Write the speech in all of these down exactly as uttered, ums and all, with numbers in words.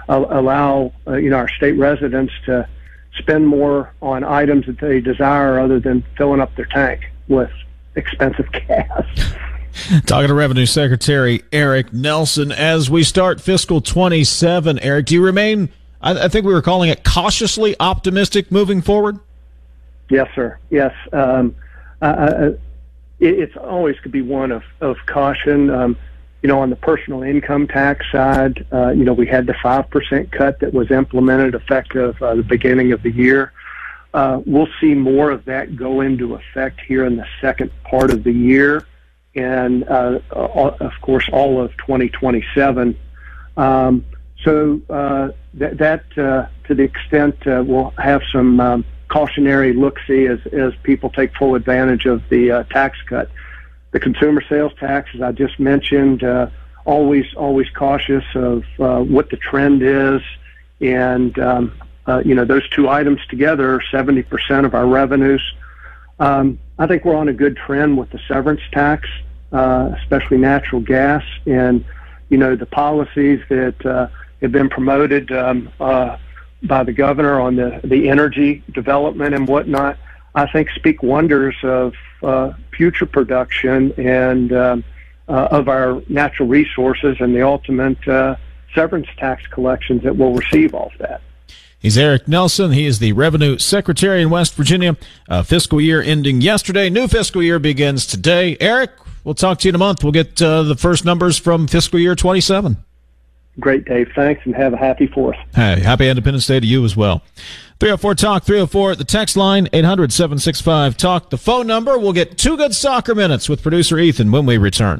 allow uh, you know our state residents to spend more on items that they desire other than filling up their tank with expensive gas. Talking to Revenue Secretary Eric Nelson as we start fiscal twenty-seven. Eric, do you remain, I, I think we were calling it cautiously optimistic moving forward? Yes, sir. Yes. Um, uh, it, it's always could be one of, of caution. Um, you know, on the personal income tax side, uh, you know, we had the five percent cut that was implemented effective uh, the beginning of the year. Uh, we'll see more of that go into effect here in the second part of the year. And, uh, of course, all of twenty twenty-seven. Um, so uh, that, that uh, to the extent uh, we'll have some um, cautionary look-see as, as people take full advantage of the uh, tax cut. The consumer sales tax, as I just mentioned, uh, always always cautious of uh, what the trend is. And, um, uh, you know, those two items together are seventy percent of our revenues. Um, I think we're on a good trend with the severance tax, uh, especially natural gas, and you know the policies that uh, have been promoted um, uh, by the governor on the the energy development and whatnot. I think speak wonders of uh, future production and um, uh, of our natural resources and the ultimate uh, severance tax collections that will receive all of that. He's Eric Nelson. He is the Revenue Secretary in West Virginia. Uh, fiscal year ending yesterday. New fiscal year begins today. Eric, we'll talk to you in a month. We'll get uh, the first numbers from fiscal year twenty-seven. Great, Dave. Thanks, and have a happy fourth. Hey, happy Independence Day to you as well. three oh four talk, three oh four, the text line, eight hundred, seven six five, talk, the phone number. We'll get two good soccer minutes with producer Ethan when we return.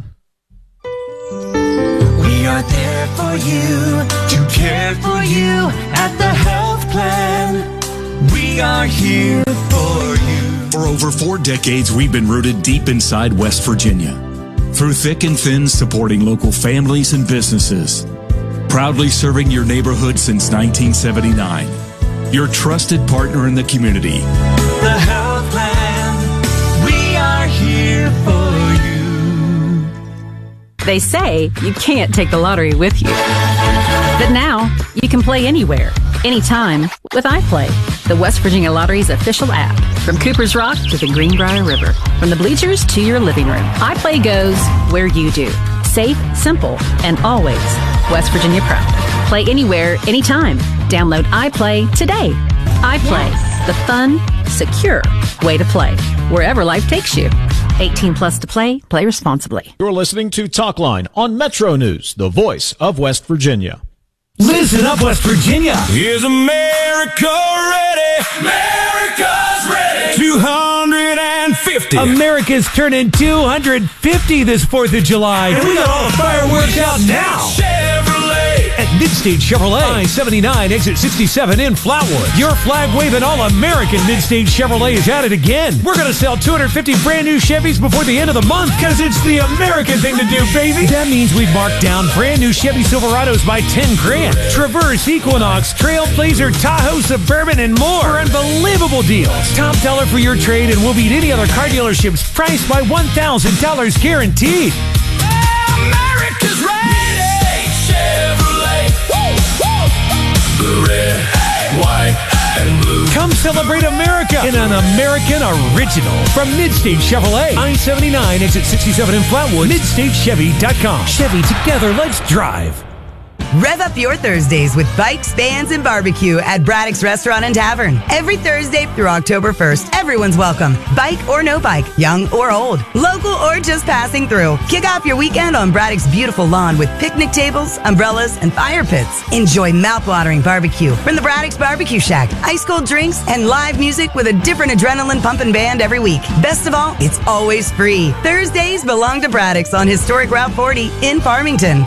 We are there for you, to care for you at the health plan. We are here for you. For over four decades, we've been rooted deep inside West Virginia. Through thick and thin, supporting local families and businesses. Proudly serving your neighborhood since nineteen seventy-nine. Your trusted partner in the community. The health plan. We are here for you. They say you can't take the lottery with you. But now, you can play anywhere, anytime with iPlay, the West Virginia Lottery's official app. From Cooper's Rock to the Greenbrier River, from the bleachers to your living room, iPlay goes where you do. Safe, simple, and always West Virginia proud. Play anywhere, anytime. Download iPlay today. iPlay, yes. The fun, secure way to play, wherever life takes you. eighteen plus to play. Play responsibly. You're listening to Talkline on Metro News, the voice of West Virginia. Listen up, West Virginia. Is America ready? America's ready. two hundred fifty. America's turning two hundred fifty this fourth of July. And we got all the fireworks out now. Chevrolet. At Midstate Chevrolet, I seventy-nine, exit sixty-seven in Flatwood. Your flag-waving all-American Midstate Chevrolet is at it again. We're going to sell two hundred fifty brand-new Chevys before the end of the month because it's the American thing to do, baby. That means we've marked down brand-new Chevy Silverados by ten grand. Traverse, Equinox, Trailblazer, Tahoe, Suburban, and more for unbelievable deals. Top dollar for your trade, and we'll beat any other car dealerships priced by one thousand dollars guaranteed. America's ready. Chevrolet. Woo, woo. Red, white, and blue. Come celebrate America in an American original from Midstate Chevrolet. I seventy-nine, exit sixty-seven in Flatwood. Midstate Chevy dot com. Chevy, together, let's drive. Rev up your Thursdays with bikes, bands, and barbecue at Braddock's Restaurant and Tavern. Every Thursday through October first, everyone's welcome. Bike or no bike, young or old, local or just passing through. Kick off your weekend on Braddock's beautiful lawn with picnic tables, umbrellas, and fire pits. Enjoy mouth-watering barbecue from the Braddock's Barbecue Shack, ice-cold drinks, and live music with a different adrenaline-pumping band every week. Best of all, it's always free. Thursdays belong to Braddock's on historic Route forty in Farmington.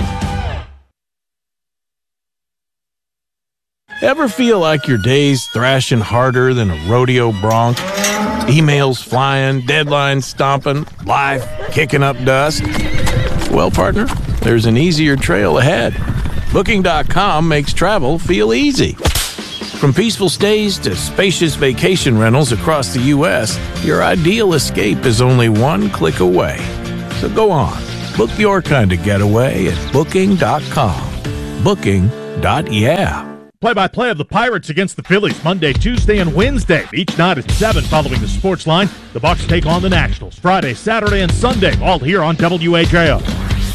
Ever feel like your day's thrashing harder than a rodeo bronc? Emails flying, deadlines stomping, life kicking up dust? Well, partner, there's an easier trail ahead. Booking dot com makes travel feel easy. From peaceful stays to spacious vacation rentals across the U S, your ideal escape is only one click away. So go on, book your kind of getaway at Booking dot com. Booking dot yeah. Play-by-play of the Pirates against the Phillies Monday, Tuesday, and Wednesday. Each night at seven following the sports line. The Bucs take on the Nationals Friday, Saturday, and Sunday, all here on W A J O.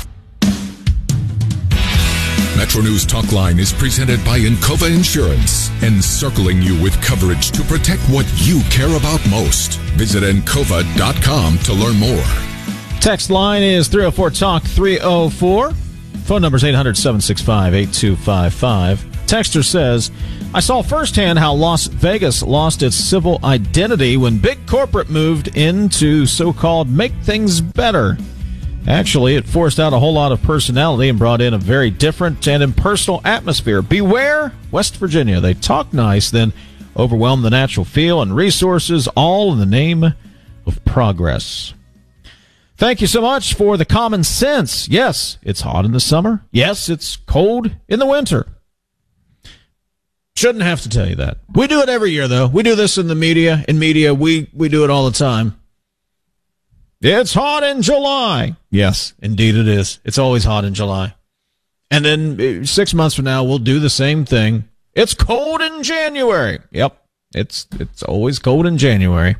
Metro News Talk Line is presented by Encova Insurance, encircling you with coverage to protect what you care about most. Visit encova dot com to learn more. Text line is three oh four talk three oh four. Phone number is eight hundred, seven six five, eight two five five. Texter says, I saw firsthand how Las Vegas lost its civil identity when big corporate moved in to so-called make things better. Actually, it forced out a whole lot of personality and brought in a very different and impersonal atmosphere. Beware, West Virginia. They talk nice, then overwhelm the natural feel and resources, all in the name of progress. Thank you so much for the common sense. Yes, it's hot in the summer. Yes, it's cold in the winter. Shouldn't have to tell you that. We do it every year, though. We do this in the media. In media, we, we do it all the time. It's hot in July. Yes, indeed it is. It's always hot in July. And then six months from now, we'll do the same thing. It's cold in January. Yep, it's it's always cold in January.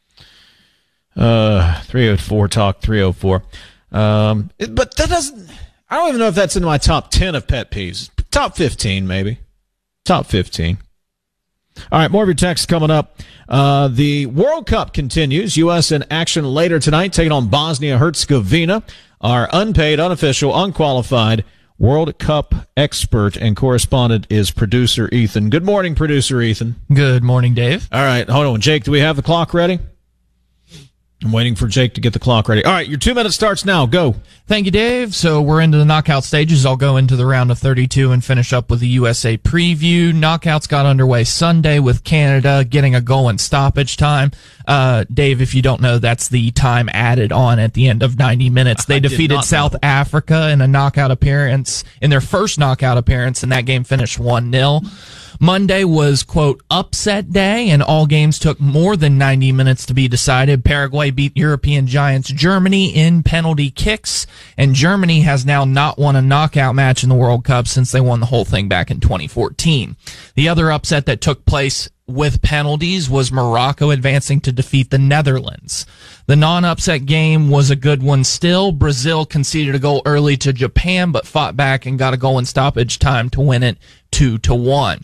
Uh, three oh four talk three oh four. Um, but that doesn't. I don't even know if that's in my top ten of pet peeves. Top fifteen, maybe. Top fifteen. All right, more of your texts coming up. Uh, the World Cup continues. U S in action later tonight, taking on Bosnia-Herzegovina. Our unpaid, unofficial, unqualified World Cup expert and correspondent is producer Ethan. Good morning, producer Ethan. Good morning, Dave. All right, hold on. Jake, do we have the clock ready? I'm waiting for Jake to get the clock ready. All right, your two minutes starts now. Go. Thank you, Dave. So we're into the knockout stages. I'll go into the round of thirty-two and finish up with the U S A preview. Knockouts got underway Sunday with Canada getting a goal in stoppage time. Uh, Dave, if you don't know, that's the time added on at the end of ninety minutes. They defeated South know. Africa in a knockout appearance, in their first knockout appearance, and that game finished one nil. Monday was, quote, upset day, and all games took more than ninety minutes to be decided. Paraguay beat European giants Germany in penalty kicks, and Germany has now not won a knockout match in the World Cup since they won the whole thing back in twenty fourteen. The other upset that took place with penalties was Morocco advancing to defeat the Netherlands. The non-upset game was a good one still. Brazil conceded a goal early to Japan, but fought back and got a goal in stoppage time to win it two to one.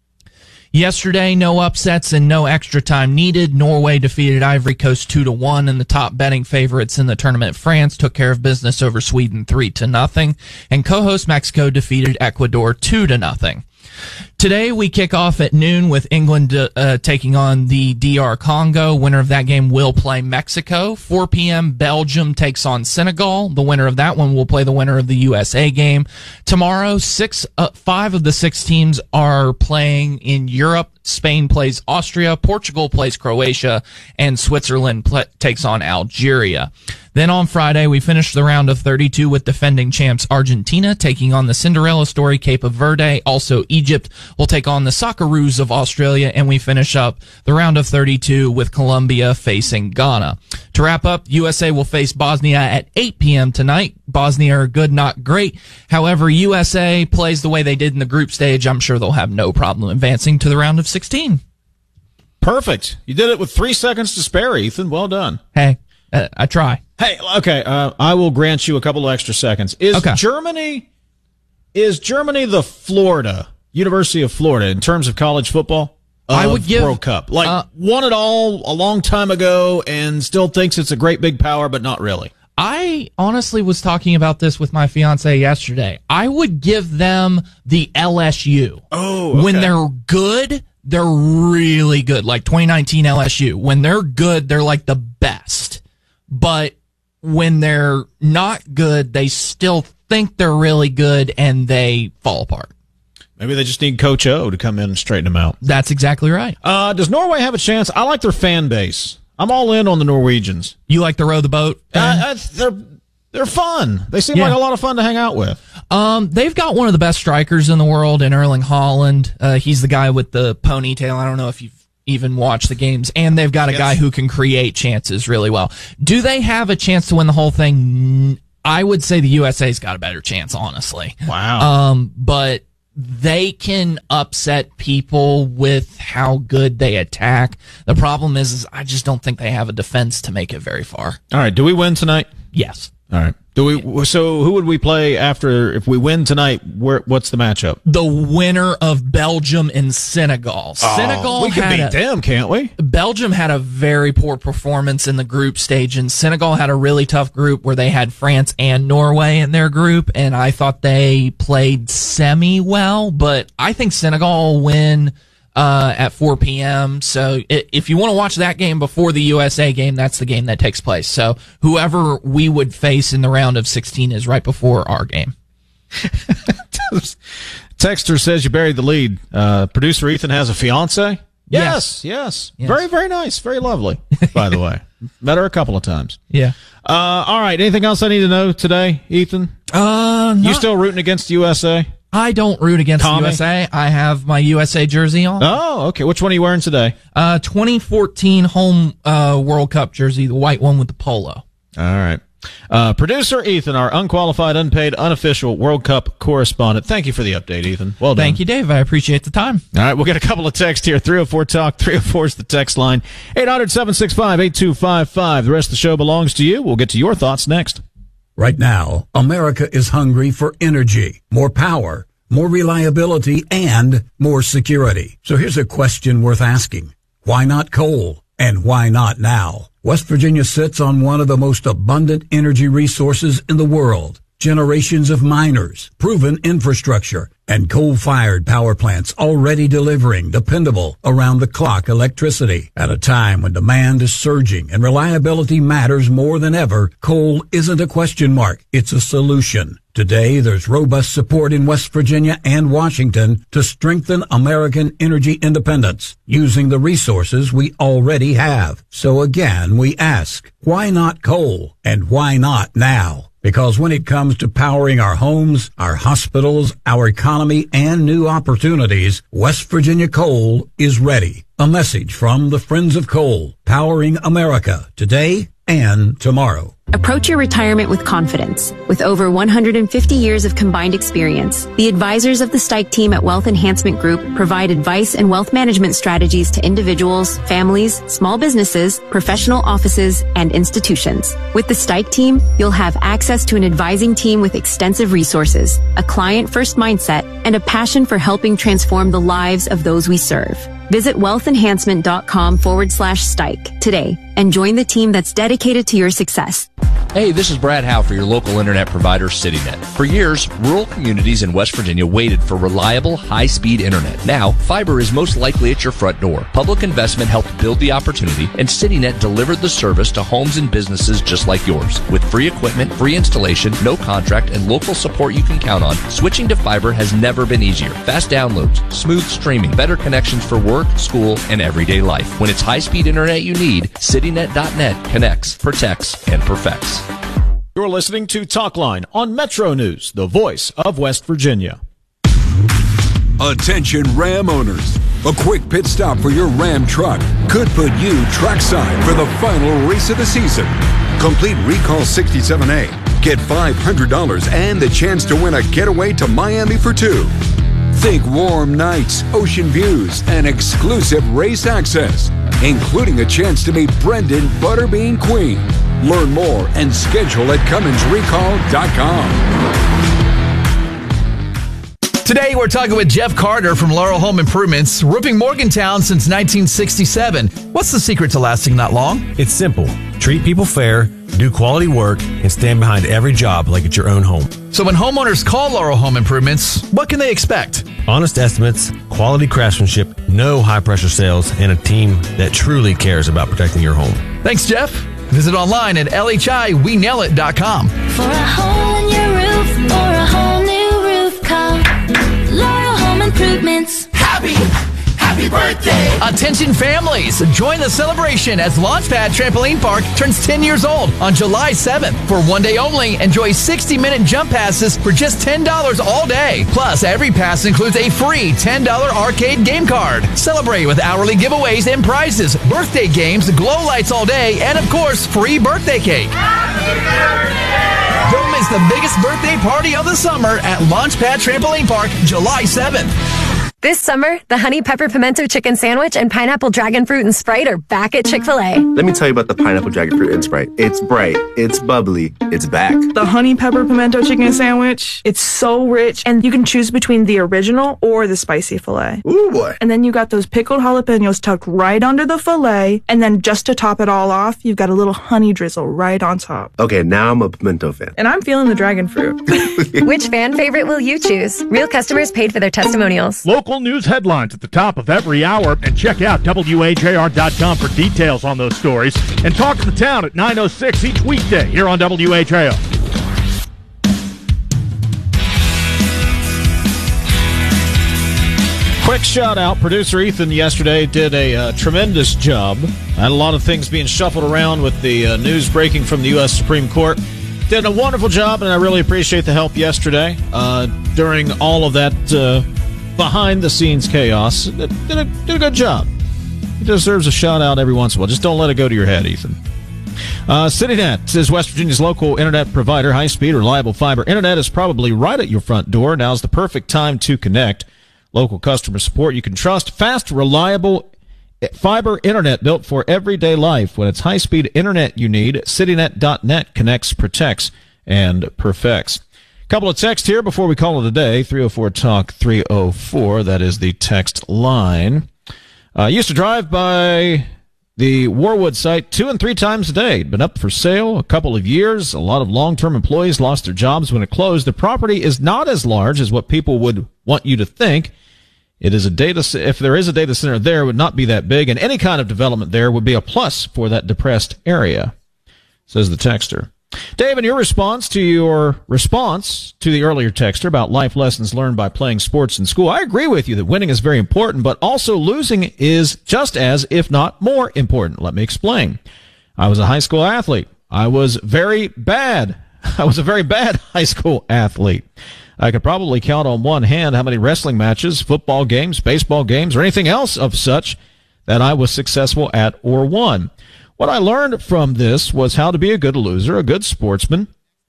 Yesterday, no upsets and no extra time needed. Norway defeated Ivory Coast two to one, and the top betting favorites in the tournament, France, took care of business over Sweden three to nothing, and co-host Mexico defeated Ecuador two to nothing. Today, we kick off at noon with England uh, taking on the D R Congo. Winner of that game will play Mexico. four p.m., Belgium takes on Senegal. The winner of that one will play the winner of the U S A game. Tomorrow, six, uh, five of the six teams are playing in Europe. Spain plays Austria, Portugal plays Croatia, and Switzerland pl- takes on Algeria. Then on Friday, we finish the round of thirty-two with defending champs Argentina taking on the Cinderella story Cape of Verde. Also, Egypt will take on the Socceroos of Australia, and we finish up the round of thirty-two with Colombia facing Ghana. To wrap up, U S A will face Bosnia at eight p.m. tonight. Bosnia are good, not great. However, U S A plays the way they did in the group stage. I'm sure they'll have no problem advancing to the round of sixteen. Perfect. You did it with three seconds to spare, Ethan. Well done. Hey, uh, I try. Hey, okay, uh, I will grant you a couple of extra seconds. Is okay. Germany, is Germany the Florida, University of Florida, in terms of college football? I would give World Cup. Like, uh, won it all a long time ago and still thinks it's a great big power, but not really. I honestly was talking about this with my fiance yesterday. I would give them the L S U. Oh, okay. When they're good, they're really good. Like twenty nineteen L S U. When they're good, they're like the best. But when they're not good, they still think they're really good and they fall apart. Maybe they just need Coach O to come in and straighten them out. That's exactly right. Uh, does Norway have a chance? I like their fan base. I'm all in on the Norwegians. You like to row the boat? Uh, they're they're fun. They seem yeah. like a lot of fun to hang out with. Um, they've got one of the best strikers in the world in Erling Haaland. Uh, he's the guy with the ponytail. I don't know if you've even watch the games, and they've got a yes. guy who can create chances really well. Do they have a chance to win the whole thing? I would say the U S A's got a better chance, honestly. Wow. Um, but they can upset people with how good they attack. The problem is, is I just don't think they have a defense to make it very far. All right. Do we win tonight? Yes. All right. Do we? So who would we play after if we win tonight? Where? What's the matchup? The winner of Belgium and Senegal. Oh, Senegal. We can had beat a, them, can't we? Belgium had a very poor performance in the group stage, and Senegal had a really tough group where they had France and Norway in their group, and I thought they played semi well, but I think Senegal will win uh, at four p.m. So if you want to watch that game before the U S A game, that's the game that takes place. So whoever we would face in the round of sixteen is right before our game. Texter says you buried the lead. Uh, producer Ethan has a fiance. Yes. Yes, yes. Yes. Very, very nice. Very lovely, by the way. Met her a couple of times. Yeah. Uh, all right. Anything else I need to know today, Ethan? Uh, You not- still rooting against the U S A? I don't root against Tommy? the U S A. I have my U S A jersey on. Oh, okay. Which one are you wearing today? Uh, twenty fourteen home uh, World Cup jersey, the white one with the polo. All right. Uh, producer Ethan, our unqualified, unpaid, unofficial World Cup correspondent. Thank you for the update, Ethan. Well done. Thank you, Dave. I appreciate the time. All right, we'll get a couple of texts here. three oh four talk, three oh four is the text line. eight hundred, seven six five, eight two five five. The rest of the show belongs to you. We'll get to your thoughts next. Right now, America is hungry for energy, more power, more reliability, and more security. So here's a question worth asking. Why not coal? And why not now? West Virginia sits on one of the most abundant energy resources in the world. Generations of miners, proven infrastructure, and coal-fired power plants already delivering dependable, around-the-clock electricity. At a time when demand is surging and reliability matters more than ever, coal isn't a question mark, it's a solution. Today, there's robust support in West Virginia and Washington to strengthen American energy independence using the resources we already have. So again, we ask, why not coal? And why not now? Because when it comes to powering our homes, our hospitals, our economy, and new opportunities, West Virginia Coal is ready. A message from the Friends of Coal, powering America today and tomorrow. Approach your retirement with confidence. With over one hundred fifty years of combined experience, the advisors of the Stike team at Wealth Enhancement Group provide advice and wealth management strategies to individuals, families, small businesses, professional offices, and institutions. With the Stike team, you'll have access to an advising team with extensive resources, a client-first mindset, and a passion for helping transform the lives of those we serve. Visit wealthenhancement.com forward slash Stike today and join the team that's dedicated to your success. Hey, this is Brad Howe for your local internet provider, CityNet. For years, rural communities in West Virginia waited for reliable, high-speed internet. Now, fiber is most likely at your front door. Public investment helped build the opportunity, and CityNet delivered the service to homes and businesses just like yours. With free equipment, free installation, no contract, and local support you can count on, switching to fiber has never been easier. Fast downloads, smooth streaming, better connections for work, school, and everyday life. When it's high-speed internet you need, CityNet dot net connects, protects, and perfects. You're listening to Talkline on Metro News, the voice of West Virginia. Attention Ram owners. A quick pit stop for your Ram truck could put you trackside for the final race of the season. Complete Recall sixty-seven A. Get five hundred dollars and the chance to win a getaway to Miami for two. Think warm nights, ocean views, and exclusive race access, including a chance to meet Brendan Butterbean Queen. Learn more and schedule at Cummins Recall dot com. Today, we're talking with Jeff Carter from Laurel Home Improvements, roofing Morgantown since nineteen sixty-seven. What's the secret to lasting that long? It's simple. Treat people fair, do quality work, and stand behind every job like it's your own home. So when homeowners call Laurel Home Improvements, what can they expect? Honest estimates, quality craftsmanship, no high-pressure sales, and a team that truly cares about protecting your home. Thanks, Jeff. Visit online at L H I we nail it dot com. For a hole in your roof or a whole new roof, call Laurel Home Improvements. Happy, happy birthday! Attention families, join the celebration as Launchpad Trampoline Park turns ten years old on July seventh. For one day only, enjoy sixty minute jump passes for just ten dollars all day. Plus, every pass includes a free ten dollars arcade game card. Celebrate with hourly giveaways and prizes, birthday games, glow lights all day, and of course, free birthday cake. Happy birthday! Don't miss Experience the biggest birthday party of the summer at Launchpad Trampoline Park, July seventh. This summer, the Honey Pepper Pimento Chicken Sandwich and Pineapple Dragon Fruit and Sprite are back at Chick-fil-A. Let me tell you about the Pineapple Dragon Fruit and Sprite. It's bright, it's bubbly, it's back. The Honey Pepper Pimento Chicken Sandwich, it's so rich, and you can choose between the original or the spicy filet. Ooh, boy. And then you got those pickled jalapenos tucked right under the filet, and then just to top it all off, you've got a little honey drizzle right on top. Okay, now I'm a pimento fan. And I'm feeling the dragon fruit. Which fan favorite will you choose? Real customers paid for their testimonials. Local news headlines at the top of every hour, and check out W A J R dot com for details on those stories. And Talk of the Town at nine oh six each weekday here on W A J R. Quick shout out. Producer Ethan yesterday did a uh, tremendous job. Had a lot of things being shuffled around with the uh, news breaking from the U S Supreme Court. Did a wonderful job, and I really appreciate the help yesterday uh, during all of that uh, behind-the-scenes chaos. Did a, did a good job. He deserves a shout-out every once in a while. Just don't let it go to your head, Ethan. Uh, CityNet is West Virginia's local internet provider. High-speed, reliable fiber internet is probably right at your front door. Now's the perfect time to connect. Local customer support you can trust. Fast, reliable fiber internet built for everyday life. When it's high-speed internet you need, CityNet dot net connects, protects, and perfects. Couple of texts here before we call it a day. three oh four talk three oh four. That is the text line. I uh, used to drive by the Warwood site two and three times a day. It'd been up for sale a couple of years. A lot of long-term employees lost their jobs when it closed. The property is not as large as what people would want you to think. It is a data, if there is a data center there, it would not be that big, and any kind of development there would be a plus for that depressed area, says the texter. Dave, in your response to your response to the earlier texter about life lessons learned by playing sports in school, I agree with you that winning is very important, but also losing is just as, if not more important. Let me explain. I was a high school athlete. I was very bad. I was a very bad high school athlete. I could probably count on one hand how many wrestling matches, football games, baseball games, or anything else of such that I was successful at or won. What I learned from this was how to be a good loser, a good sportsman,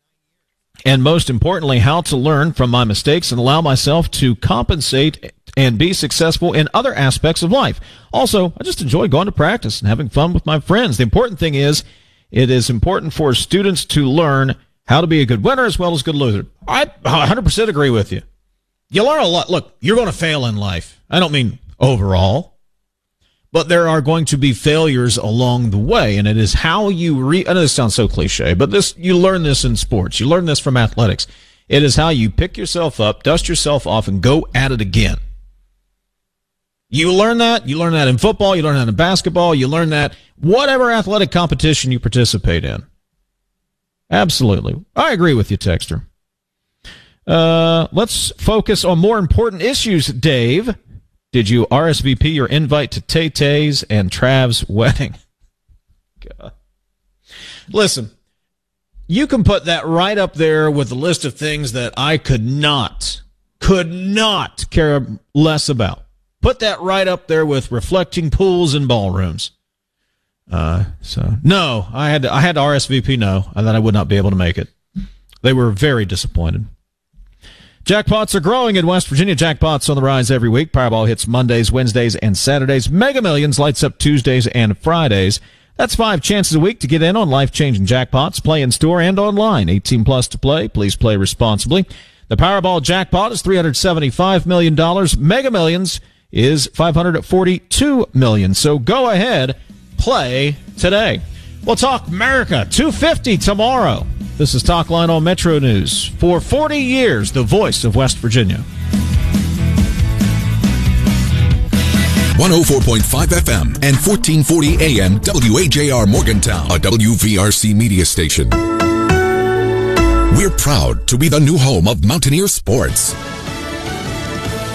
and most importantly, how to learn from my mistakes and allow myself to compensate and be successful in other aspects of life. Also, I just enjoy going to practice and having fun with my friends. The important thing is, it is important for students to learn how to be a good winner as well as a good loser. I one hundred percent agree with you. You learn a lot. Look, you're going to fail in life. I don't mean overall, but there are going to be failures along the way, and it is how you re- I know this sounds so cliche, but this you learn this in sports. You learn this from athletics. It is how you pick yourself up, dust yourself off, and go at it again. You learn that. You learn that in football. You learn that in basketball. You learn that whatever athletic competition you participate in. Absolutely. I agree with you, Texter. Uh, let's focus on more important issues, Dave. Did you R S V P your invite to Tay-Tay's and Trav's wedding? God. Listen, you can put that right up there with the list of things that I could not, could not care less about. Put that right up there with reflecting pools and ballrooms. Uh, so no, I had to, I had to R S V P no, and that I would not be able to make it. They were very disappointed. Jackpots are growing in West Virginia. Jackpots on the rise every week. Powerball hits Mondays, Wednesdays, and Saturdays. Mega Millions lights up Tuesdays and Fridays. That's five chances a week to get in on life-changing jackpots. Play in store and online. eighteen plus to play. Please play responsibly. The Powerball jackpot is three hundred seventy-five million dollars. Mega Millions is five hundred forty-two million dollars. So go ahead. Play today. We'll talk America two fifty tomorrow. This is Talkline on Metro News. For forty years, the voice of West Virginia. one oh four point five F M and fourteen forty A M W A J R Morgantown, a W V R C media station. We're proud to be the new home of Mountaineer sports. He's celebrating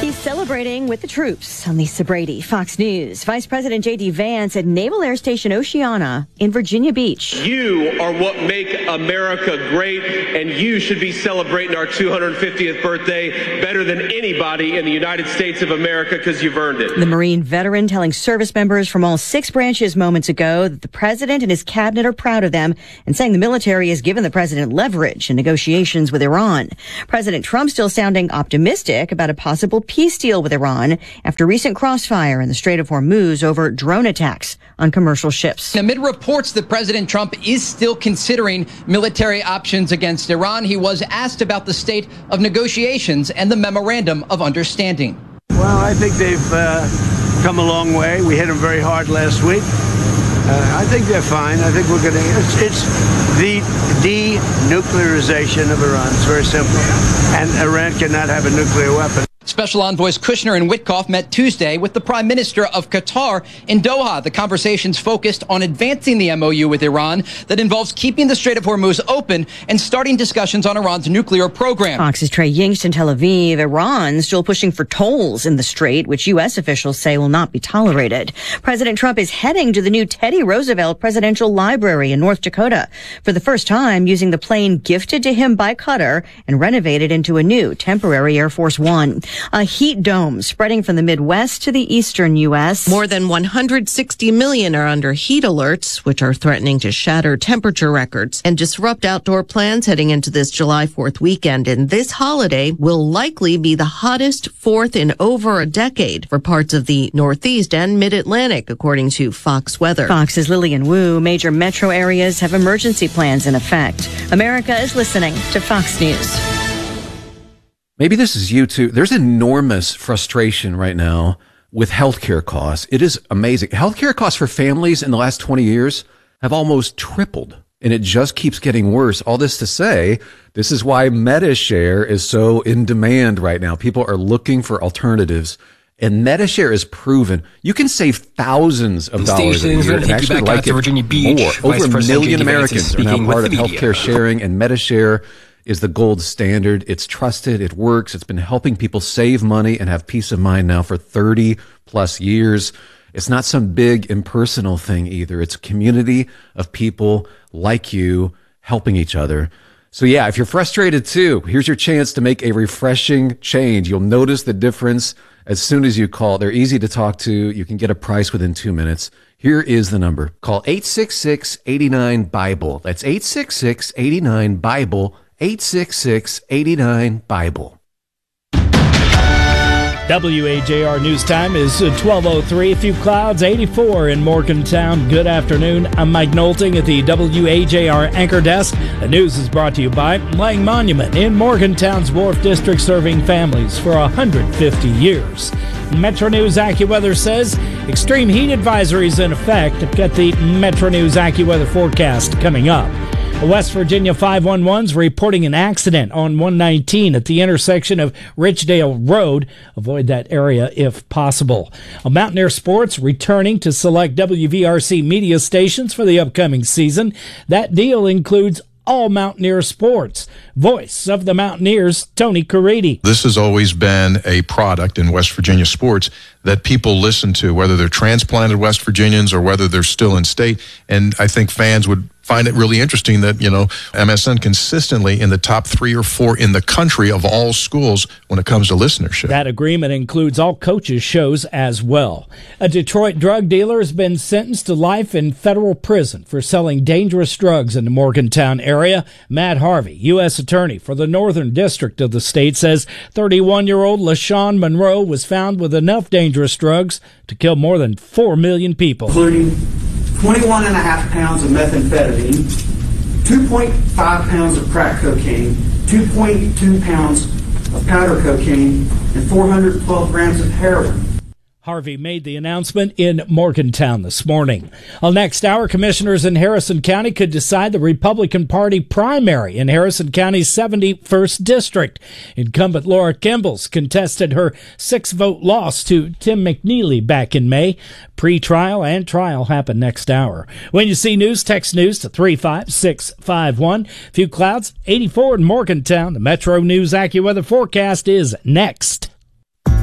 Celebrating with the troops on Lisa Brady, Fox News. Vice President J D Vance at Naval Air Station Oceana in Virginia Beach. You are what make America great, and you should be celebrating our two hundred fiftieth birthday better than anybody in the United States of America because you've earned it. The Marine veteran telling service members from all six branches moments ago that the president and his cabinet are proud of them and saying the military has given the president leverage in negotiations with Iran. President Trump still sounding optimistic about a possible peace deal with Iran after recent crossfire in the Strait of Hormuz over drone attacks on commercial ships. Amid reports that President Trump is still considering military options against Iran, he was asked about the state of negotiations and the memorandum of understanding. Well, I think they've uh, come a long way. We hit them very hard last week. Uh, I think they're fine. I think we're going to... It's, it's the denuclearization of Iran. It's very simple. And Iran cannot have a nuclear weapon. Special Envoys Kushner and Witkoff met Tuesday with the Prime Minister of Qatar in Doha. The conversations focused on advancing the M O U with Iran that involves keeping the Strait of Hormuz open and starting discussions on Iran's nuclear program. Fox's Trey Yingst in Tel Aviv. Iran still pushing for tolls in the strait, which U S officials say will not be tolerated. President Trump is heading to the new Teddy Roosevelt Presidential Library in North Dakota for the first time, using the plane gifted to him by Qatar and renovated into a new temporary Air Force One. A heat dome spreading from the Midwest to the eastern U S. More than one hundred sixty million are under heat alerts, which are threatening to shatter temperature records and disrupt outdoor plans heading into this July fourth weekend. And this holiday will likely be the hottest fourth in over a decade for parts of the Northeast and Mid-Atlantic, according to Fox Weather. Fox's Lillian Wu. Major metro areas have emergency plans in effect. America is listening to Fox News. Maybe this is you too. There's enormous frustration right now with healthcare costs. It is amazing. Healthcare costs for families in the last twenty years have almost tripled, and it just keeps getting worse. All this to say, this is why MediShare is so in demand right now. People are looking for alternatives, and MediShare is proven you can save thousands of dollars a year and actually like it Virginia Beach. more. Over a million J D Americans are now part of healthcare sharing, and MediShare is the gold standard. It's trusted. It works. It's been helping people save money and have peace of mind now for thirty plus years. It's not some big impersonal thing either. It's a community of people like you helping each other. So yeah, if you're frustrated too, here's your chance to make a refreshing change. You'll notice the difference as soon as you call. They're easy to talk to. You can get a price within two minutes. Here is the number. Call eight six six, eight nine, BIBLE. That's eight six six, eight nine, BIBLE. eight six six, eight nine, BIBLE. W A J R News Time is twelve oh three. A few clouds, eighty-four in Morgantown. Good afternoon. I'm Mike Nolting at the W A J R Anchor Desk. The news is brought to you by Lang Monument in Morgantown's Wharf District, serving families for one hundred fifty years. Metro News AccuWeather says extreme heat advisories in effect. Get the Metro News AccuWeather forecast coming up. West Virginia five one one's reporting an accident on one nineteen at the intersection of Richdale Road. Avoid that area if possible. Mountaineer Sports returning to select W V R C media stations for the upcoming season. That deal includes all Mountaineer Sports. Voice of the Mountaineers, Tony Caridi. This has always been a product in West Virginia sports that people listen to, whether they're transplanted West Virginians or whether they're still in state. And I think fans would find it really interesting that, you know, M S N consistently in the top three or four in the country of all schools when it comes to listenership. That agreement includes all coaches' shows as well. A Detroit drug dealer has been sentenced to life in federal prison for selling dangerous drugs in the Morgantown area. Matt Harvey, U S attorney for the Northern District of the state, says thirty-one-year-old LaShawn Monroe was found with enough dangerous drugs to kill more than four million people. Including twenty-one and a half pounds of methamphetamine, two point five pounds of crack cocaine, two point two pounds of powder cocaine, and four hundred twelve grams of heroin. Harvey made the announcement in Morgantown this morning. Well, next hour, commissioners in Harrison County could decide the Republican Party primary in Harrison County's seventy-first district. Incumbent Laura Kimball's contested her six-vote loss to Tim McNeely back in May. Pre-trial and trial happen next hour. When you see news, text news to three five six five one. Few clouds, eighty-four in Morgantown. The Metro News AccuWeather forecast is next.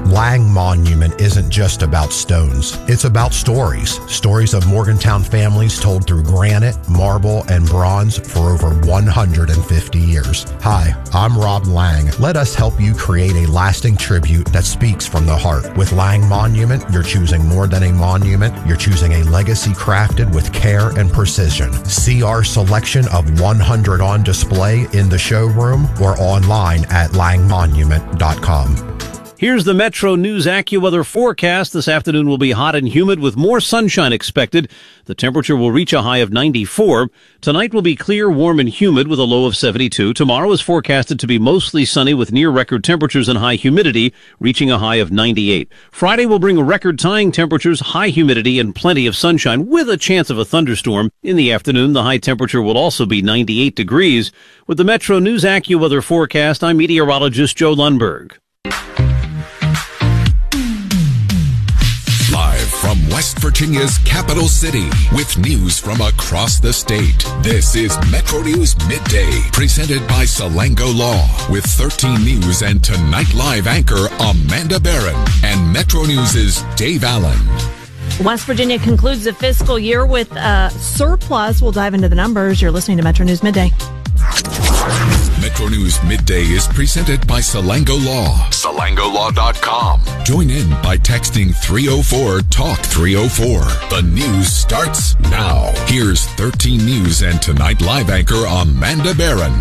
Lang Monument isn't just about stones. It's about stories. Stories of Morgantown families told through granite, marble, and bronze for over one hundred fifty years. Hi, I'm Rob Lang. Let us help you create a lasting tribute that speaks from the heart. With Lang Monument, you're choosing more than a monument. You're choosing a legacy crafted with care and precision. See our selection of one hundred on display in the showroom or online at lang monument dot com. Here's the Metro News AccuWeather forecast. This afternoon will be hot and humid with more sunshine expected. The temperature will reach a high of ninety-four. Tonight will be clear, warm, and humid with a low of seventy-two. Tomorrow is forecasted to be mostly sunny with near record temperatures and high humidity, reaching a high of ninety-eight. Friday will bring record-tying temperatures, high humidity, and plenty of sunshine with a chance of a thunderstorm. In the afternoon, the high temperature will also be ninety-eight degrees. With the Metro News AccuWeather forecast, I'm meteorologist Joe Lundberg. Live from West Virginia's capital city with news from across the state. This is Metro News Midday, presented by Salango Law with thirteen News and Tonight Live anchor Amanda Barron and Metro News' Dave Allen. West Virginia concludes the fiscal year with a surplus. We'll dive into the numbers. You're listening to Metro News Midday. Metro News Midday is presented by Salango Law. Salango Law dot com. Join in by texting three oh four talk three oh four. The news starts now. Here's thirteen News and Tonight Live anchor Amanda Barron.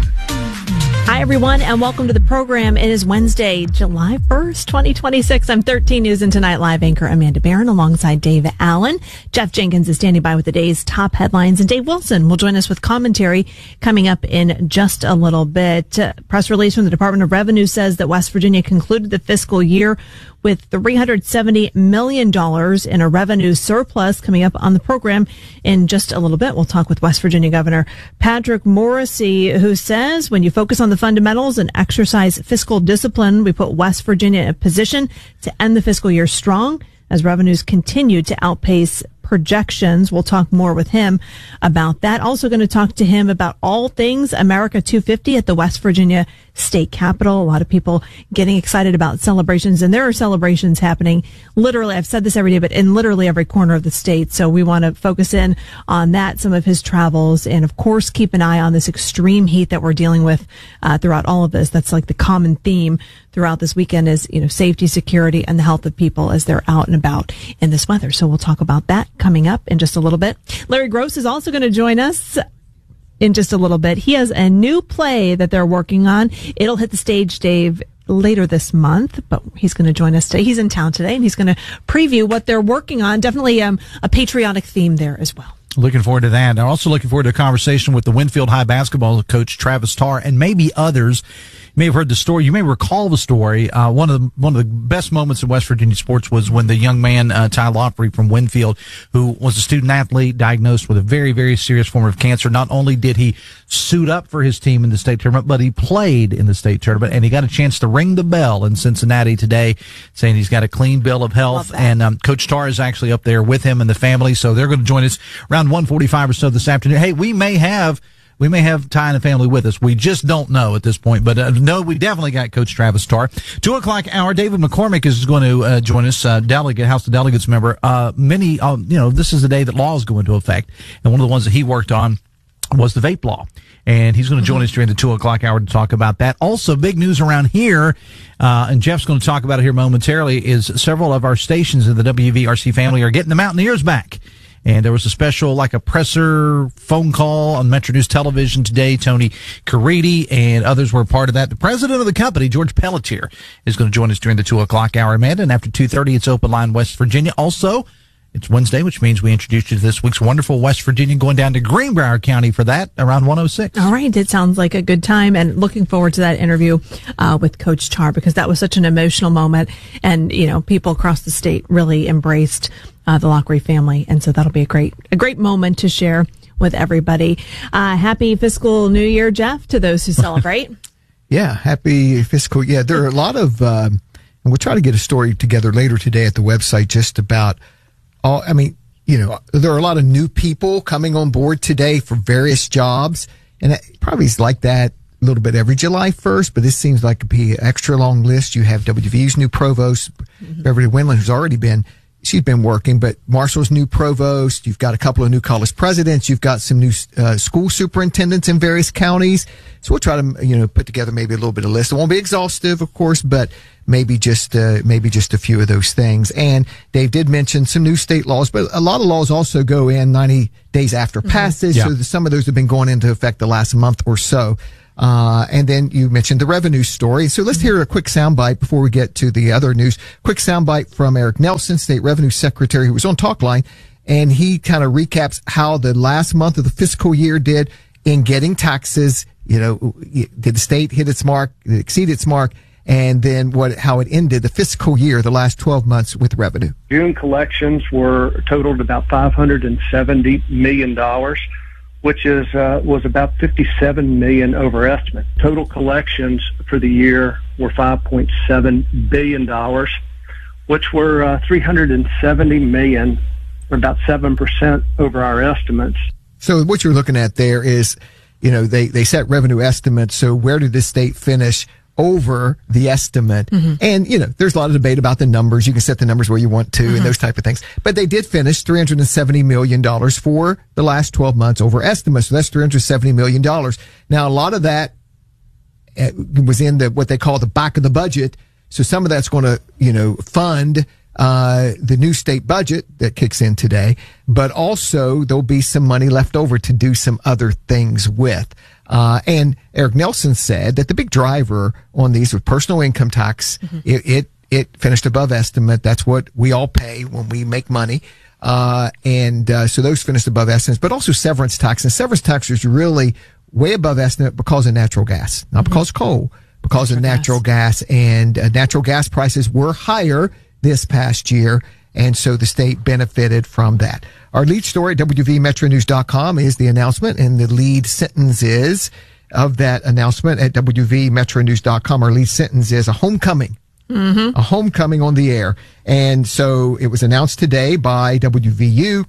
Hi, everyone, and welcome to the program. It is Wednesday, July first, twenty twenty-six. I'm thirteen News and Tonight Live anchor Amanda Barron alongside Dave Allen. Jeff Jenkins is standing by with the day's top headlines, and Dave Wilson will join us with commentary coming up in just a little bit. Uh, press release from the Department of Revenue says that West Virginia concluded the fiscal year with three hundred seventy million dollars in a revenue surplus. Coming up on the program in just a little bit, we'll talk with West Virginia Governor Patrick Morrisey, who says when you focus on the fundamentals and exercise fiscal discipline, we put West Virginia in a position to end the fiscal year strong as revenues continue to outpace projections. We'll talk more with him about that. Also going to talk to him about all things America two fifty at the West Virginia State Capitol. A lot of people getting excited about celebrations, and there are celebrations happening literally, I've said this every day, but in literally every corner of the state. So we want to focus in on that, some of his travels, and of course keep an eye on this extreme heat that we're dealing with uh, throughout all of this. That's like the common theme throughout this weekend is, you know, safety, security, and the health of people as they're out and about in this weather. So we'll talk about that coming up in just a little bit. Larry Gross is also going to join us in just a little bit. He has a new play that they're working on. It'll hit the stage, Dave, later this month, but he's going to join us today. He's in town today, and he's going to preview what they're working on. Definitely um, a patriotic theme there as well. Looking forward to that. I'm also looking forward to a conversation with the Winfield High basketball coach, Travis Tarr, and maybe others. You may have heard the story. You may recall the story. Uh, one of the, one of the best moments in West Virginia sports was when the young man, uh, Ty Lotfrey from Winfield, who was a student athlete diagnosed with a very, very serious form of cancer. Not only did he suit up for his team in the state tournament, but he played in the state tournament, and he got a chance to ring the bell in Cincinnati today, saying he's got a clean bill of health. And um, Coach Tarr is actually up there with him and the family, so they're going to join us around one forty-five or so this afternoon. Hey, we may have we may have Ty and the family with us. We just don't know at this point, but uh, no, we definitely got Coach Travis Tarr. Two o'clock hour, David McCormick is going to uh, join us, uh, delegate, House of Delegates member. Uh, many, uh, you know, this is the day that laws go into effect, and one of the ones that he worked on was the vape law. And he's going to join us during the two o'clock hour to talk about that. Also, big news around here, uh, and Jeff's going to talk about it here momentarily, is several of our stations in the W V R C family are getting the Mountaineers back. And there was a special, like a presser phone call on Metro News Television today. Tony Caridi and others were a part of that. The president of the company, George Pelletier, is going to join us during the two o'clock hour, Amanda. And after two thirty, it's Open Line West Virginia. Also, it's Wednesday, which means we introduced you to this week's wonderful West Virginia, going down to Greenbrier County for that around one oh six. All right. It sounds like a good time, and looking forward to that interview uh, with Coach Tarr, because that was such an emotional moment. And, you know, people across the state really embraced uh, the Lockery family. And so that'll be a great, a great moment to share with everybody. Uh, happy fiscal new year, Jeff, to those who celebrate. Yeah. Happy fiscal. Yeah. There are a lot of, um, and we'll try to get a story together later today at the website just about, all, I mean, you know, there are a lot of new people coming on board today for various jobs, and it probably is like that a little bit every July first, but this seems like it'd be an extra long list. You have W V U's new provost, mm-hmm. Beverly Windland, who's already been, she's been working, but Marshall's new provost. You've got a couple of new college presidents. You've got some new uh, school superintendents in various counties. So we'll try to, you know, put together maybe a little bit of list. It won't be exhaustive, of course, but maybe just, uh, maybe just a few of those things. And Dave did mention some new state laws, but a lot of laws also go in ninety days after mm-hmm. passage. Yeah. So some of those have been going into effect the last month or so. Uh, and then you mentioned the revenue story. So let's hear a quick soundbite before we get to the other news. Quick soundbite from Eric Nelson, State Revenue Secretary, who was on Talkline, and he kind of recaps how the last month of the fiscal year did in getting taxes. You know, did the state hit its mark, exceed its mark, and then what, how it ended the fiscal year, the last twelve months with revenue. June collections were totaled about five hundred seventy million dollars. Which is uh, was about fifty-seven million dollars over estimate. Total collections for the year were five point seven billion dollars, which were uh, three hundred seventy million dollars, or about seven percent over our estimates. So what you're looking at there is, you know, they, they set revenue estimates. So where did the state finish over the estimate? Mm-hmm. And, you know, there's a lot of debate about the numbers. You can set the numbers where you want to mm-hmm. and those type of things. But they did finish three hundred seventy million dollars for the last twelve months over estimate. So that's three hundred seventy million dollars. Now, a lot of that was in the, what they call the back of the budget. So some of that's going to, you know, fund, uh, the new state budget that kicks in today, but also there'll be some money left over to do some other things with. Uh, and Eric Nelson said that the big driver on these was personal income tax. Mm-hmm. It, it, it finished above estimate. That's what we all pay when we make money. Uh, and, uh, so those finished above estimates, but also severance tax. And severance tax is really way above estimate because of natural gas, not mm-hmm. because of coal, because natural of natural gas, gas and uh, natural gas prices were higher this past year. And so the state benefited from that. Our lead story at W V Metro News dot com is the announcement, and the lead sentence is of that announcement at W V Metro News dot com. Our lead sentence is a homecoming. Mm-hmm. A homecoming on the air. And so it was announced today by W V U,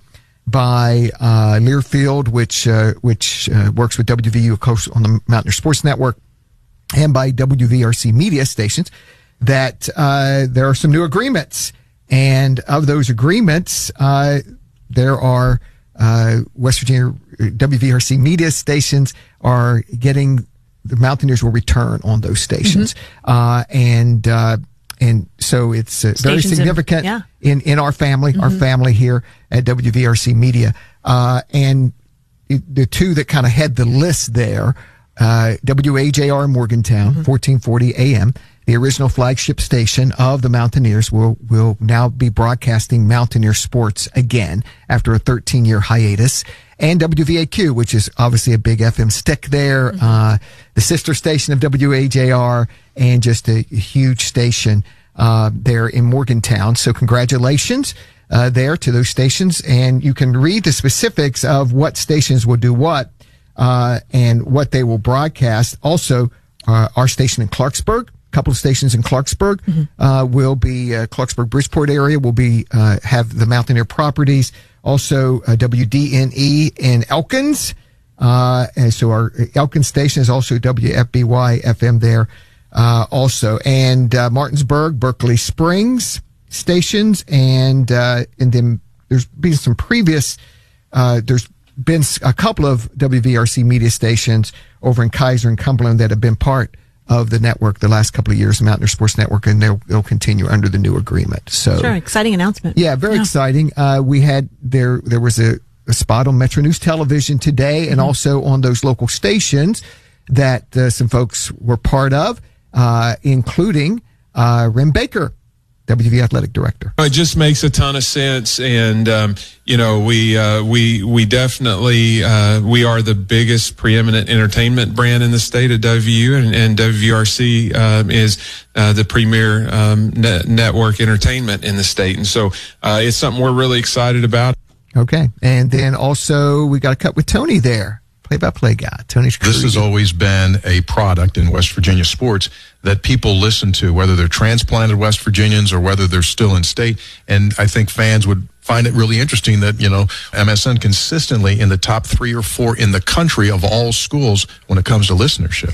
by uh, Learfield, which uh, which uh, works with W V U, of course, on the Mountaineer Sports Network, and by W V R C media stations, that uh, there are some new agreements. And of those agreements, uh, there are, uh, West Virginia W V R C media stations are getting, the Mountaineers will return on those stations. Mm-hmm. Uh, and, uh, and so it's uh, very significant in, yeah. in, in our family, mm-hmm. our family here at W V R C Media. Uh, and it, the two that kind of head the list there, uh, W A J R Morgantown, mm-hmm. fourteen forty A M. The original flagship station of the Mountaineers will, will now be broadcasting Mountaineer sports again after a thirteen year hiatus. And W V A Q, which is obviously a big F M stick there, mm-hmm. uh, the sister station of W A J R, and just a huge station, uh, there in Morgantown. So congratulations, uh, there to those stations. And you can read the specifics of what stations will do what, uh, and what they will broadcast. Also, uh, our station in Clarksburg, couple of stations in Clarksburg, mm-hmm. uh, will be, uh, Clarksburg Bridgeport area will be, uh, have the Mountaineer properties. Also, uh, W D N E in Elkins. Uh, and so our Elkins station is also W F B Y F M there, uh, also. And, uh, Martinsburg, Berkeley Springs stations. And, uh, and then there's been some previous, uh, there's been a couple of W V R C media stations over in Kaiser and Cumberland that have been part of the network the last couple of years, the Mountaineer Sports Network, and they'll, they'll continue under the new agreement. So, sure, exciting announcement. Yeah, very yeah. exciting. Uh, we had there there was a, a spot on Metro News Television today, and mm-hmm. also on those local stations that uh, some folks were part of, uh, including uh, Rem Baker, W V Athletic Director. It just makes a ton of sense, and um, you know, we uh, we we definitely uh, we are the biggest preeminent entertainment brand in the state of W V U, and, and W V R C uh, is uh, the premier um, net network entertainment in the state, and so uh, it's something we're really excited about. Okay, and then also we got a cut with Tony there. Play-by-play guy, Tony Shkreli. This has always been a product in West Virginia sports that people listen to, whether they're transplanted West Virginians or whether they're still in state. And I think fans would find it really interesting that, you know, M S N consistently in the top three or four in the country of all schools when it comes to listenership.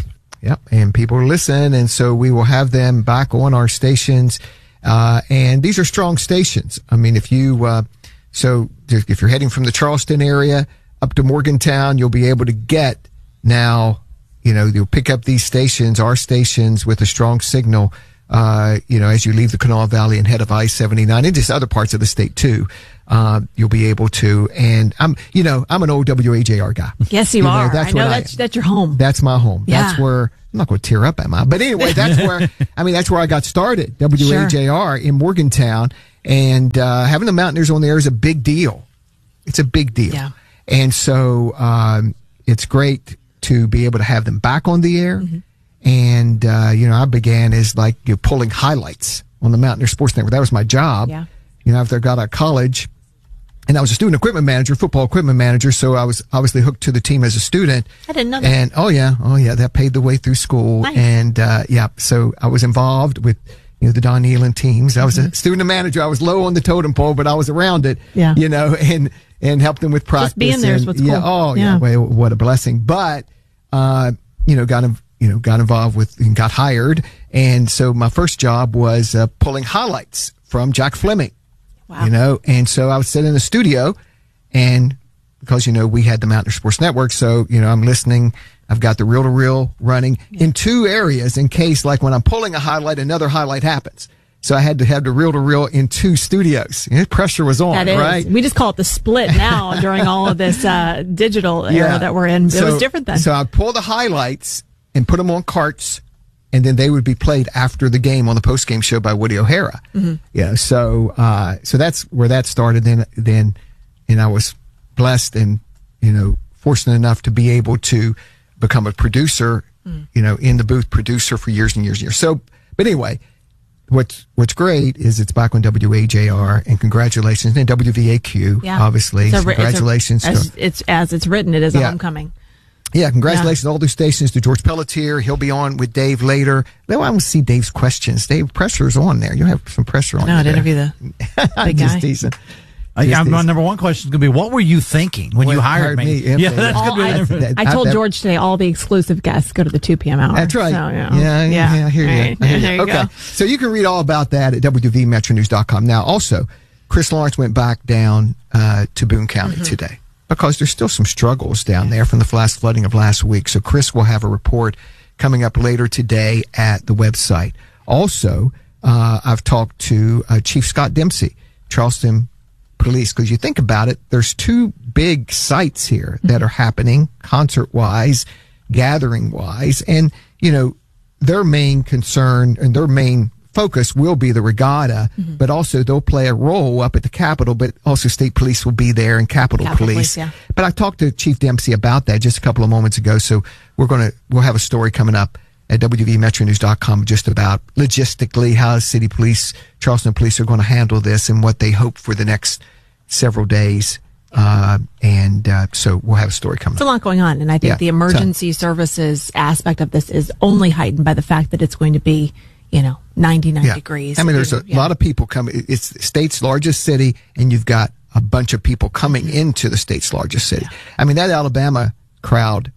Yep. And people listen. And so we will have them back on our stations. Uh, and these are strong stations. I mean, if you, uh, so if you're heading from the Charleston area up to Morgantown, you'll be able to get now, you know, you'll pick up these stations, our stations with a strong signal, uh, you know, as you leave the Kanawha Valley and head of I seventy-nine and just other parts of the state too. Uh, you'll be able to. And I'm, you know, I'm an old W A J R guy. Yes, you, you are. Know, that's I know that's, I, that's your home. That's my home. Yeah. That's where, I'm not going to tear up, am I? But anyway, that's where, I mean, that's where I got started. W A J R sure. in Morgantown. And, uh, having the Mountaineers on the air is a big deal. It's a big deal. Yeah. And so, um, it's great to be able to have them back on the air. Mm-hmm. And, uh, you know, I began as like, you know, pulling highlights on the Mountaineer Sports Network. That was my job. Yeah. You know, after I got out of college, and I was a student equipment manager, football equipment manager, so I was obviously hooked to the team as a student. I didn't know that. And, oh yeah, oh yeah, that paid the way through school. Nice. And, uh, yeah, so I was involved with, you know, the Don Nealon teams. I was mm-hmm. a student manager. I was low on the totem pole, but I was around it, yeah. you know, and, and helped them with practice. Just being there is what's yeah, cool. Oh yeah, yeah. Well, what a blessing. But, uh, you know, got, you know, got involved with and got hired. And so my first job was, uh, pulling highlights from Jack Fleming. Wow. You know, and so I would sit in the studio, and because, you know, we had the Mountaineer Sports Network, so, you know, I'm listening. I've got the reel-to-reel running yeah. in two areas in case, like, when I'm pulling a highlight, another highlight happens. So I had to have the reel-to-reel in two studios. You know, pressure was on, that is. Right? We just call it the split now during all of this uh, digital era yeah. that we're in. It so, was different then. So I'd pull the highlights and put them on carts, and then they would be played after the game on the post-game show by Woody O'Hara. Mm-hmm. Yeah, so uh, so that's where that started. Then, then, and I was blessed and, you know, fortunate enough to be able to become a producer, mm. you know, in the booth producer for years and years and years. So, but anyway, what's what's great is it's back on W A J R, and congratulations, and W V A Q, yeah. obviously. It's a, congratulations. It's, a, as, it's as it's written, it is a yeah. homecoming. Yeah, congratulations yeah. to all those stations, to George Pelletier. He'll be on with Dave later. Then I want to see Dave's questions. Dave, pressure's on there. You'll have some pressure on no, you. I'd interview the big Just guy. teasing. I, Just my teasing. number one question is going to be, what were you thinking when Well, you hired, hired me? me, Yeah, okay. that's All, going to be. I, I told George today all the exclusive guests go to the two p.m. hour. That's right. So, yeah, yeah, yeah, yeah, I hear you. Right. I hear There you. you Okay. go. So you can read all about that at W V Metro News dot com. Now, also, Chris Lawrence went back down uh, to Boone County mm-hmm. today, because there's still some struggles down there from the flash flooding of last week. So Chris will have a report coming up later today at the website. Also, uh, I've talked to uh, Chief Scott Dempsey, Charleston Police, because you think about it, there's two big sites here that mm-hmm. are happening concert-wise, gathering-wise, and, you know, their main concern and their main focus will be the regatta, mm-hmm. but also they'll play a role up at the Capitol, but also state police will be there and Capitol, Capitol Police. Police yeah. But I talked to Chief Dempsey about that just a couple of moments ago, so we're going to, we'll have a story coming up at W V Metro News dot com just about logistically how city police, Charleston police are going to handle this and what they hope for the next several days. Uh, and, uh, so we'll have a story coming It's up. a lot going on. And I think Yeah. the emergency services aspect of this is only heightened by the fact that it's going to be, you know, ninety-nine Yeah. degrees. I mean, there's a Yeah. lot of people coming. It's the state's largest city, and you've got a bunch of people coming into the state's largest city. Yeah. I mean, that Alabama crowd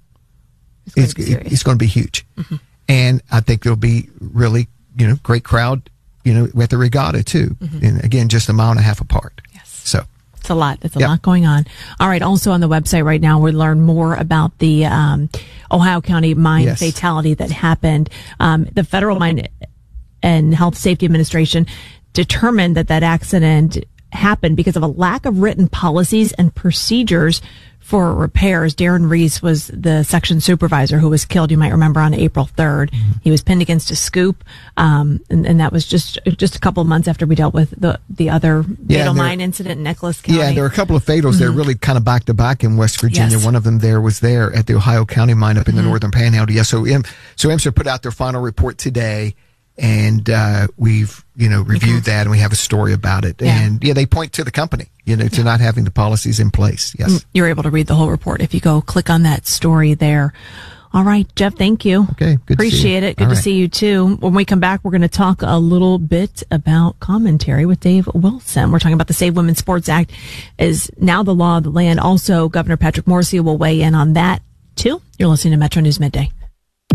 is it's going to be huge. Mm-hmm. And I think there'll be really, you know, great crowd, you know, with the regatta too. Mm-hmm. And again, just a mile and a half apart. Yes. So it's a lot. It's a Yeah. lot going on. All right. Also on the website right now, we learn more about the um, Ohio County mine Yes. fatality that happened. Um, the Federal Mine and Health Safety Administration determined that that accident happened because of a lack of written policies and procedures for repairs. Darren Reese was the section supervisor who was killed, you might remember, on April third. Mm-hmm. He was pinned against a scoop, um, and, and that was just just a couple of months after we dealt with the the other Yeah, fatal and there- mine incident in Nicholas County. yeah, there are a couple of fatals there, Mhm. really kind of back to back in West Virginia. Yes. One of them there was there at the Ohio County mine up in the Mhm. northern Panhandle. Yeah, so M, so M S R put out their final report today, and uh, we've you know reviewed that, and we have a story about it. Yeah. And yeah, they point to the company, you know, to not having the policies in place. Yes. You're able to read the whole report if you go click on that story there. All right, Jeff, thank you. Okay, good to see you. Appreciate it. Good All to right. see you too. When we come back, we're going to talk a little bit about commentary with Dave Wilson. We're talking about the Save Women's Sports Act is now the law of the land. Also, Governor Patrick Morrisey will weigh in on that too. You're listening to Metro News Midday.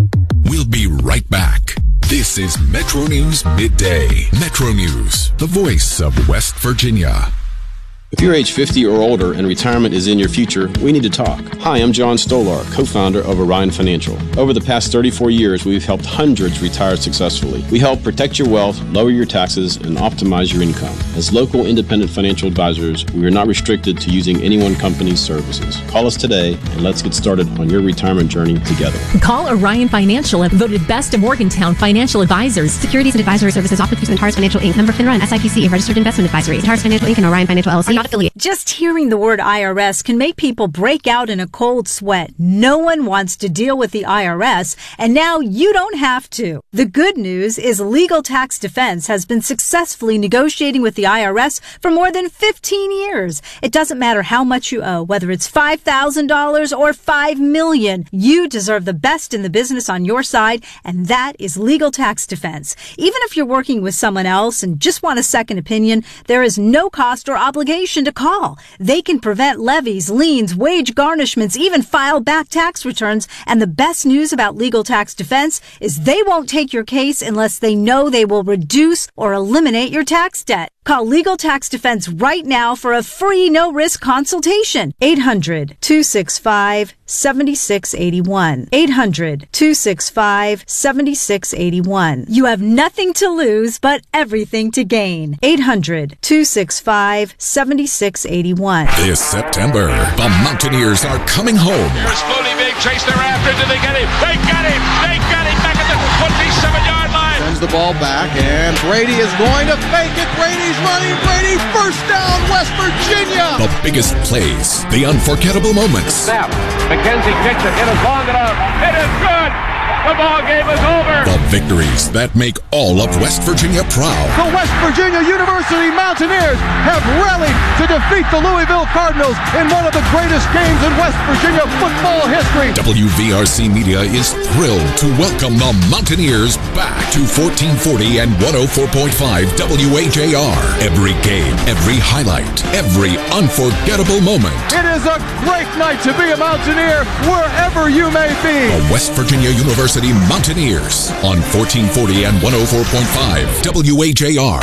We'll be right back. This is Metro News Midday. Metro News, the voice of West Virginia. If you're age fifty or older and retirement is in your future, we need to talk. Hi, I'm John Stolar, co-founder of Orion Financial. Over the past thirty-four years, we've helped hundreds retire successfully. We help protect your wealth, lower your taxes, and optimize your income. As local independent financial advisors, we are not restricted to using any one company's services. Call us today and let's get started on your retirement journey together. Call Orion Financial, voted best of Morgantown financial advisors. Securities and advisory services offered through Centaurus Financial Incorporated. Member FINRA and S I P C, a registered investment advisory. Centaurus Financial Incorporated and Orion Financial L L C. Not affiliate. Just hearing the word I R S can make people break out in a cold sweat. No one wants to deal with the I R S, and now you don't have to. The good news is Legal Tax Defense has been successfully negotiating with the I R S for more than fifteen years. It doesn't matter how much you owe, whether it's five thousand dollars or five million dollars. You deserve the best in the business on your side, and that is Legal Tax Defense. Even if you're working with someone else and just want a second opinion, there is no cost or obligation to call. They can prevent levies, liens, wage garnishments, even file back tax returns. And the best news about Legal Tax Defense is they won't take your case unless they know they will reduce or eliminate your tax debt. Call Legal Tax Defense right now for a free no-risk consultation. eight hundred, two six five, seven six eight one. eight hundred, two six five, seven six eight one. You have nothing to lose but everything to gain. eight hundred, two six five, seven six eight one. This September, the Mountaineers are coming home. Here's Flooney being chased thereafter. Did they get him? They got him! They got him back at the twenty-seven-yard line. Sends the ball back, and Brady is going to fake it. Brady's running. Brady, first down, West Virginia. The biggest plays, the unforgettable moments. Snap. McKenzie kicks it. It is long enough. It is good. The ball game is over. The victories that make all of West Virginia proud. The West Virginia University Mountaineers have rallied to defeat the Louisville Cardinals in one of the greatest games in West Virginia football history. W V R C Media is thrilled to welcome the Mountaineers back to fourteen forty and one oh four point five W A J R. Every game, every highlight, every unforgettable moment. It is a great night to be a Mountaineer wherever you may be. The West Virginia University Mountaineers on fourteen forty and one oh four point five W A J R.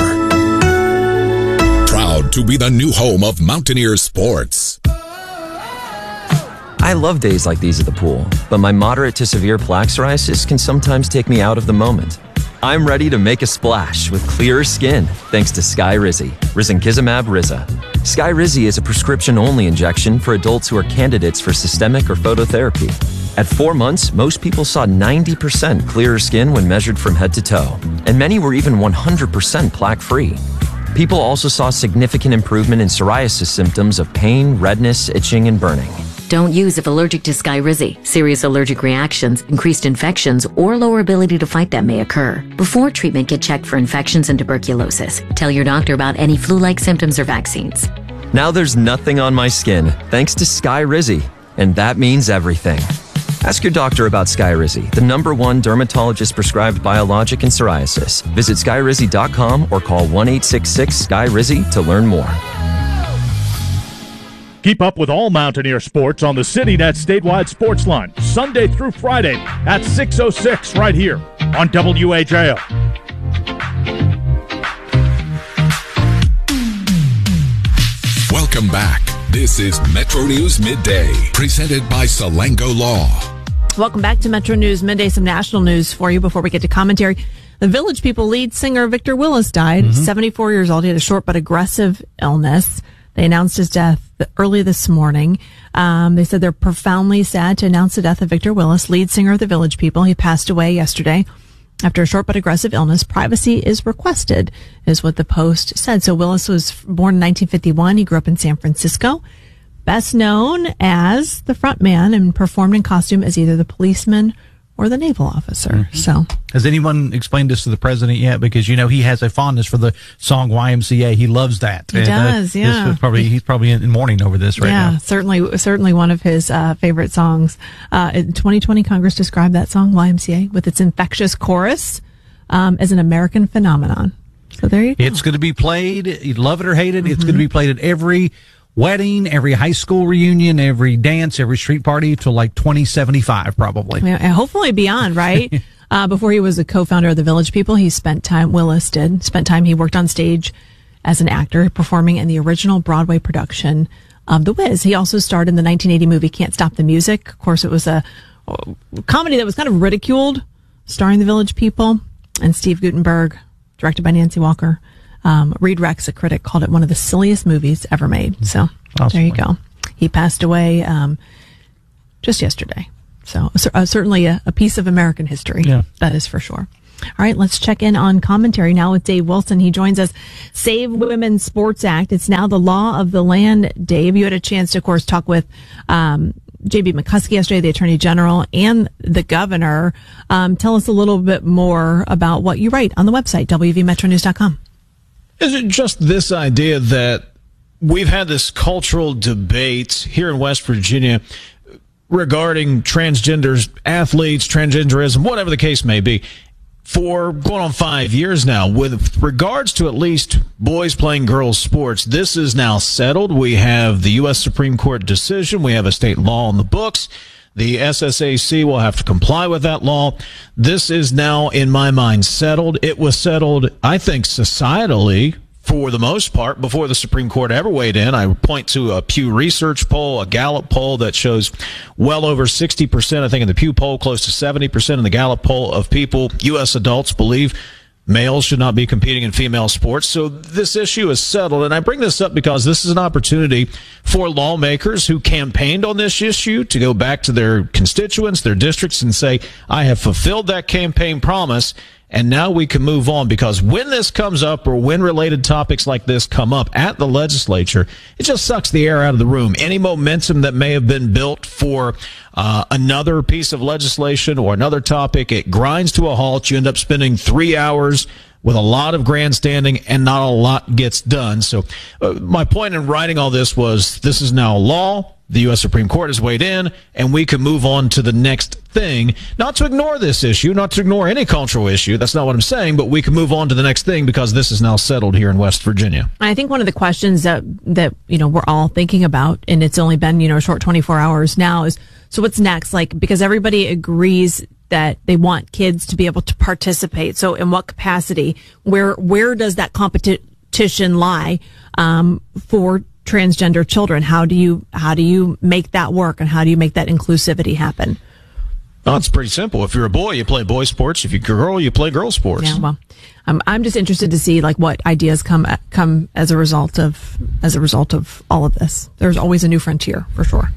Proud to be the new home of Mountaineer sports. I love days like these at the pool, but my moderate to severe plaque psoriasis can sometimes take me out of the moment. I'm ready to make a splash with clearer skin thanks to Skyrizi, risankizumab Riza. Skyrizi is a prescription-only injection for adults who are candidates for systemic or phototherapy. At four months, most people saw ninety percent clearer skin when measured from head to toe, and many were even one hundred percent plaque-free. People also saw significant improvement in psoriasis symptoms of pain, redness, itching, and burning. Don't use if allergic to Skyrizi. Serious allergic reactions, increased infections, or lower ability to fight them may occur. Before treatment, get checked for infections and tuberculosis. Tell your doctor about any flu-like symptoms or vaccines. Now there's nothing on my skin thanks to Skyrizi, and that means everything. Ask your doctor about Skyrizi, the number one dermatologist-prescribed biologic in psoriasis. Visit skyrizi dot com or call one eight six six Sky Rizi to learn more. Keep up with all Mountaineer sports on the CityNet statewide sports line, Sunday through Friday at six oh six right here on W A J O. Welcome back. This is Metro News Midday, presented by Salango Law. Welcome back to Metro News Midday. Some national news for you before we get to commentary. The Village People lead singer Victor Willis died, mm-hmm. seventy-four years old. He had a short but aggressive illness. They announced his death early this morning. Um, they said they're profoundly sad to announce the death of Victor Willis, lead singer of the Village People. He passed away yesterday after a short but aggressive illness. Privacy is requested, is what the Post said. So Willis was born in nineteen fifty-one. He grew up in San Francisco, best known as the front man, and performed in costume as either the policeman or the naval officer. Mm-hmm. So, has anyone explained this to the president yet? Because, you know, he has a fondness for the song Y M C A. He loves that. He and, does, uh, yeah. This probably, he's probably in mourning over this right yeah, now. Yeah, certainly, certainly one of his uh, favorite songs. Uh, in twenty twenty, Congress described that song, Y M C A, with its infectious chorus um, as an American phenomenon. So there you go. It's going to be played, you love it or hate it, mm-hmm. it's going to be played at every wedding, every high school reunion, every dance, every street party till like twenty seventy-five probably. Yeah, and hopefully beyond, right? Uh, before he was a co-founder of the Village People, he spent time, Willis did, spent time, he worked on stage as an actor, performing in the original Broadway production of The Wiz. He also starred in the nineteen eighty movie Can't Stop the Music. Of course, it was a comedy that was kind of ridiculed, starring the Village People and Steve Guttenberg, directed by Nancy Walker. Um, Reed Rex, a critic, called it one of the silliest movies ever made. So awesome. There you go. He passed away um, just yesterday. So uh, certainly a, a piece of American history. Yeah. That is for sure. All right, let's check in on commentary now with Dave Wilson. He joins us. Save Women's Sports Act. It's now the law of the land, Dave. You had a chance to, of course, talk with um, J B McCuskey yesterday, the Attorney General, and the Governor. Um, tell us a little bit more about what you write on the website, W V metro news dot com. Is it just this idea that we've had this cultural debate here in West Virginia regarding transgender athletes, transgenderism, whatever the case may be, for going on five years now? With regards to at least boys playing girls sports, this is now settled. We have the U S Supreme Court decision. We have a state law on the books. The S S A C will have to comply with that law. This is now, in my mind, settled. It was settled, I think, societally, for the most part, before the Supreme Court ever weighed in. I point to a Pew Research poll, a Gallup poll that shows well over sixty percent, I think in the Pew poll, close to seventy percent in the Gallup poll of people, U S adults, believe males should not be competing in female sports. So this issue is settled. And I bring this up because this is an opportunity for lawmakers who campaigned on this issue to go back to their constituents, their districts, and say, I have fulfilled that campaign promise. And now we can move on, because when this comes up, or when related topics like this come up at the legislature, it just sucks the air out of the room. Any momentum that may have been built for uh, another piece of legislation or another topic, it grinds to a halt. You end up spending three hours with a lot of grandstanding, and not a lot gets done. So uh, my point in writing all this was, this is now law. The U S Supreme Court has weighed in, and we can move on to the next thing. Not to ignore this issue, not to ignore any cultural issue. That's not what I'm saying, but we can move on to the next thing because this is now settled here in West Virginia. I think one of the questions that, that, you know, we're all thinking about, and it's only been, you know, a short twenty-four hours now, is, so what's next? Like, because everybody agrees that they want kids to be able to participate. So in what capacity? Where, where does that competition lie, um, for transgender children? How do you how do you make that work, and how do you make that inclusivity happen? Well, it's pretty simple. If you're a boy, you play boy sports. If you're a girl, you play girl sports. Yeah, well, I'm I'm just interested to see like what ideas come come as a result of as a result of all of this. There's always a new frontier for sure.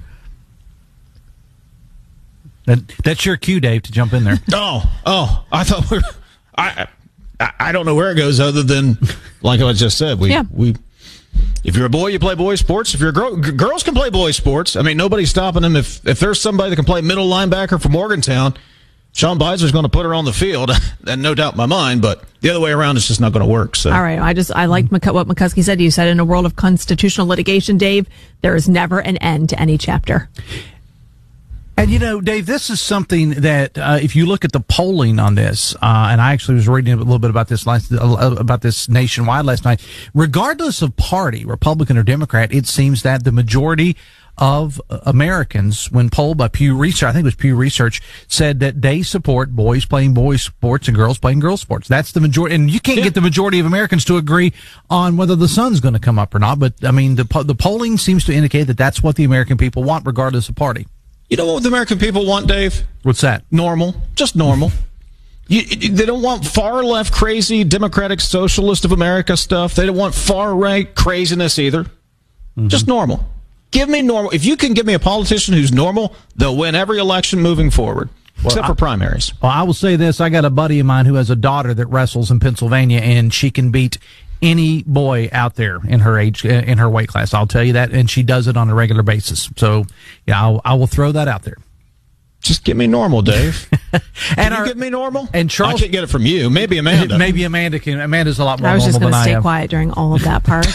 That that's your cue, Dave, to jump in there. oh, oh, I thought we were, I I don't know where it goes other than like I just said. We yeah. we. If you're a boy, you play boy sports. If you're a girl, g- girls can play boy sports. I mean, nobody's stopping them. If if there's somebody that can play middle linebacker for Morgantown, Sean Beisler's going to put her on the field, and no doubt in my mind. But the other way around, it's just not going to work. So, all right, I just I liked McC- what McCuskey said. You said, in a world of constitutional litigation, Dave, there is never an end to any chapter. And, you know, Dave, this is something that uh, if you look at the polling on this, uh, and I actually was reading a little bit about this last, uh, about this nationwide last night, regardless of party, Republican or Democrat, it seems that the majority of Americans, when polled by Pew Research, I think it was Pew Research, said that they support boys playing boys sports and girls playing girls sports. That's the majority. And you can't yeah. get the majority of Americans to agree on whether the sun's going to come up or not. But, I mean, the the polling seems to indicate that that's what the American people want, regardless of party. You know what the American people want, Dave? What's that? Normal. Just normal. You, they don't want far left crazy Democratic Socialist of America stuff. They don't want far right craziness either. Mm-hmm. Just normal. Give me normal. If you can give me a politician who's normal, they'll win every election moving forward, well, except for I, primaries. Well, I will say this. I got a buddy of mine who has a daughter that wrestles in Pennsylvania, and she can beat any boy out there in her age, in her weight class. I'll tell you that. And she does it on a regular basis. So, yeah, I'll, I will throw that out there. Just give me normal, Dave. and can our, you give me normal? And Charles, I can't get it from you. Maybe Amanda. Maybe Amanda can. Amanda's a lot more I was normal just going than to I stay am. quiet during all of that part.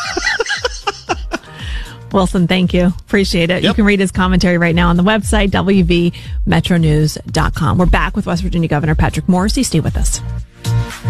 Wilson, thank you. Appreciate it. Yep. You can read his commentary right now on the website, W V metro news dot com. We're back with West Virginia Governor Patrick Morrisey. Stay with us.